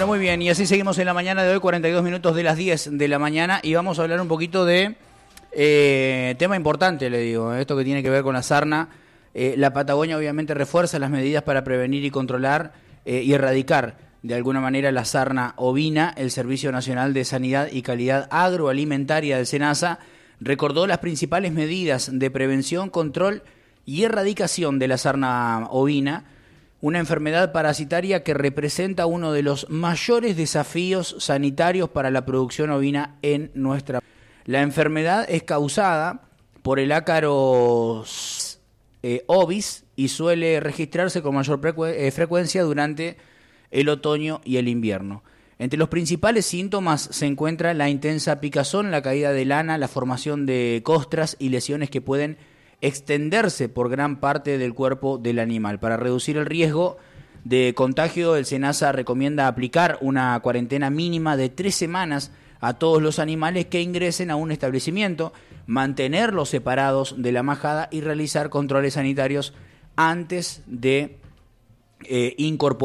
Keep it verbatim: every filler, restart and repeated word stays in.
Bueno, muy bien, y así seguimos en la mañana de hoy, cuarenta y dos minutos de las diez de la mañana, y vamos a hablar un poquito de eh, tema importante, le digo, esto que tiene que ver con la sarna. Eh, la Patagonia obviamente refuerza las medidas para prevenir y controlar eh, y erradicar de alguna manera la sarna ovina. El Servicio Nacional de Sanidad y Calidad Agroalimentaria del SENASA recordó las principales medidas de prevención, control y erradicación de la sarna ovina, una enfermedad parasitaria que representa uno de los mayores desafíos sanitarios para la producción ovina en nuestra. La enfermedad es causada por el ácaro eh, ovis y suele registrarse con mayor frecu- eh, frecuencia durante el otoño y el invierno. Entre los principales síntomas se encuentra la intensa picazón, la caída de lana, la formación de costras y lesiones que pueden extenderse por gran parte del cuerpo del animal. Para reducir el riesgo de contagio, el SENASA recomienda aplicar una cuarentena mínima de tres semanas a todos los animales que ingresen a un establecimiento, mantenerlos separados de la majada y realizar controles sanitarios antes de eh, incorporar